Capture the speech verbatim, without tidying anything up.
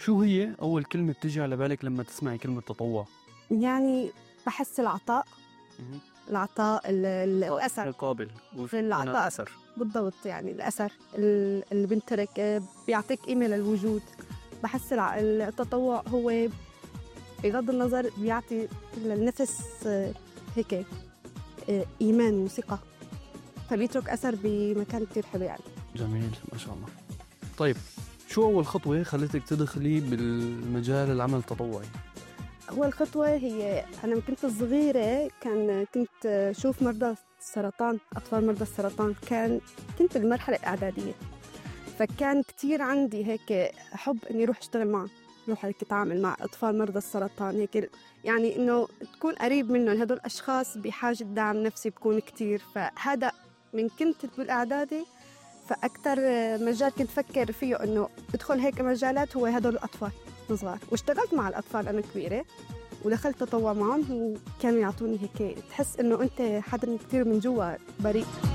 شو هي أول كلمة بتجي على بالك لما تسمعي كلمة تطوع؟ يعني بحس العطاء مهم. العطاء ال- ال- الأثر مقابل في العطاء أثر. بالضبط، يعني الأثر ال- اللي بنترك آه، بيعطيك قيمة للوجود. بحس الع- التطوع هو بغض النظر بيعطي للنفس آه، هيك آه، إيمان وثقة، فبيترك أثر بمكان كتير حلو يعني. جميل ما شاء الله. طيب شو أول خطوة خلتك تدخلي بالمجال العمل التطوعي؟ أول خطوة هي أنا كنت صغيرة، كان كنت شوف مرضى السرطان، أطفال مرضى السرطان، كان كنت بالمرحلة الإعدادية، فكان كتير عندي هيك حب إني أروح أشتغل معهم، أروح هيك أتعامل مع أطفال مرضى السرطان، هيك يعني إنه تكون قريب منهم. هدول أشخاص بحاجة دعم نفسي بكون كتير، فهذا من كنت بالإعدادي. فأكتر مجال كنت فكر فيه إنه أدخل هيك مجالات هو هدول الأطفال صغار، واشتغلت مع الأطفال أنا كبيرة ودخلت تطوع معهم، وكانوا يعطوني هيك تحس إنه أنت حدا كتير من جوا بريء.